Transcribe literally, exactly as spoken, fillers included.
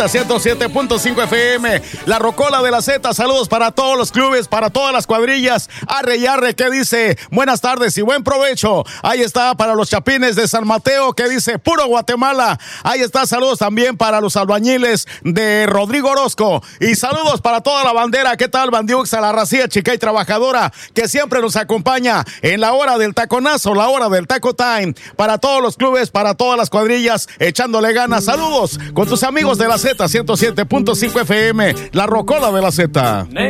ciento siete punto cinco F M, la Rocola de la Z. Saludos para todos los clubes, para todas las cuadrillas. Arre y arre, que dice buenas tardes y buen provecho. Ahí está para los chapines de San Mateo, que dice puro Guatemala. Ahí está, saludos también para los albañiles de Rodrigo Orozco. Y saludos para toda la bandera. ¿Qué tal, Bandiux? A la racía chica y trabajadora que siempre nos acompaña en la hora del taconazo, la hora del taco time. Para todos los clubes, para todas las cuadrillas, echándole ganas. Saludos con tus amigos de la Z ciento siete punto cinco F M, la Rocola de la Z.